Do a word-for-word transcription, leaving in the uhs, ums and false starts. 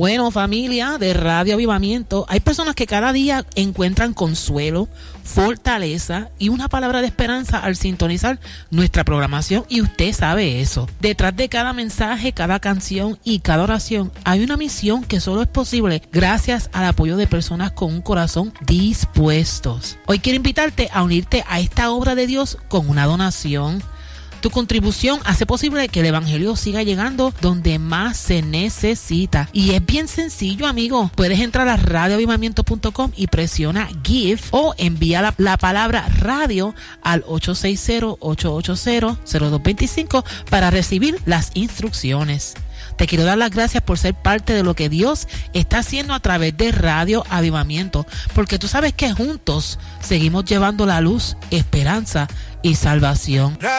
Bueno, familia de Radio Avivamiento, hay personas que cada día encuentran consuelo, fortaleza y una palabra de esperanza al sintonizar nuestra programación, y usted sabe eso. Detrás de cada mensaje, cada canción y cada oración hay una misión que solo es posible gracias al apoyo de personas con un corazón dispuestos. Hoy quiero invitarte a unirte a esta obra de Dios con una donación. Tu contribución hace posible que el evangelio siga llegando donde más se necesita. Y es bien sencillo, amigo. Puedes entrar a radio avivamiento punto com y presiona Give, o envía la, la palabra radio al ocho seis cero, ocho ocho cero, cero dos dos cinco para recibir las instrucciones. Te quiero dar las gracias por ser parte de lo que Dios está haciendo a través de Radio Avivamiento, porque tú sabes que juntos seguimos llevando la luz, esperanza y salvación.